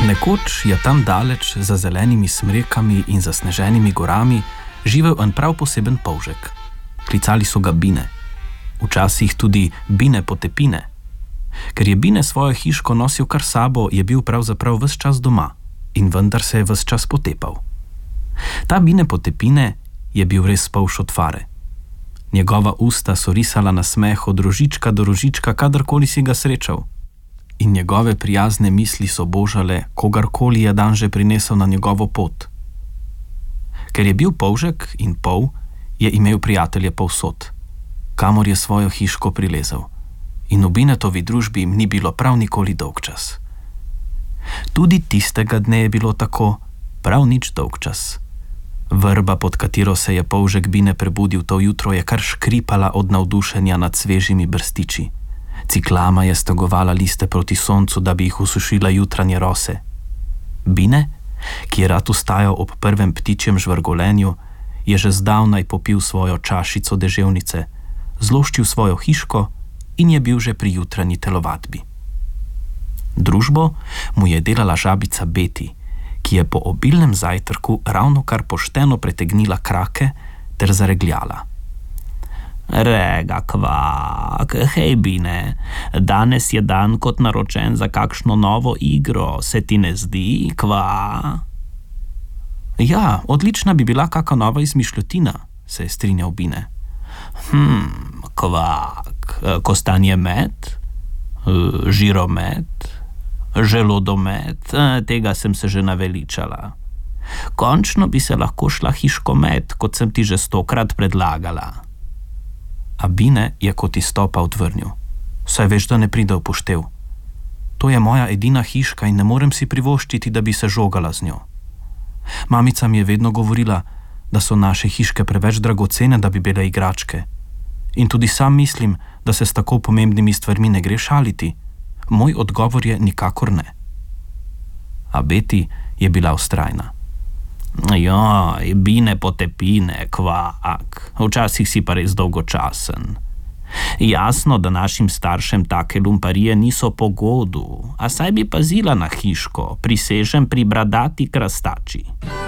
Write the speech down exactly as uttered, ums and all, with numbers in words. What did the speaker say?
Nekoč je tam daleč za zelenimi smrekami in zasneženimi gorami živel en prav poseben polžek. Klicali so ga Bine. Včasih tudi Bine Potepine. Ker je Bine svojo hiško nosil kar sabo, je bil pravzaprav ves čas doma in vendar se je ves čas potepal. Ta Bine Potepine je bil res polž od fare. Njegova usta so risala na smeh od rožička do rožička, kadarkoli si ga srečal. In njegove prijazne misli so božale, kogarkoli je dan že prinesel na njegovo pot. Ker je bil polžek in pol, je imel prijatelje povsod, kamor je svojo hiško prilezel. In v Binetovi družbi jim ni bilo prav nikoli dolgčas. Tudi tistega dne je bilo tako, prav nič dolgčas. Vrba, pod katero se je polžek Bine prebudil to jutro, je kar škripala od navdušenja nad svežimi brstiči. Ciklama je stegovala liste proti soncu, da bi jih usušila jutranje rose. Bine, ki je rad vstajal ob prvem ptičjem žvrgolenju, je že zdavnaj popil svojo čašico deževnice, zloščil svojo hiško in je bil že pri jutranji telovadbi. Družbo mu je delala žabica Beti, ki je po obilnem zajtrku ravno kar pošteno pretegnila krake ter zaregljala. Rega, kvak, hej Bine, danes je dan kot naročen za kakšno novo igro, se ti ne zdi, kva? Ja, odlična bi bila kaka nova izmišljotina, se je strinjal Bine. Hm, kvak, kostanje met, žiromet, želodomet, tega sem se že naveličala. Končno bi se lahko šla hiškomet, kot sem ti že stokrat predlagala. A Bine je kot iz topa odvrnil. Saj veš, da ne pride v poštev. To je moja edina hiška in ne morem si privoščiti, da bi se žogala z njo. Mamica mi je vedno govorila, da so naše hiške preveč dragocene, da bi bile igračke. In tudi sam mislim, da se s tako pomembnimi stvarmi ne gre šaliti. Moj odgovor je nikakor ne. A Beti je bila vztrajna. Joj, Bine Potepine, kvak, včasih si pa res dolgočasen. Jasno, da našim staršem take lumparije niso po godu, a saj bi pazila na hiško, prisežem pri bradati krastači.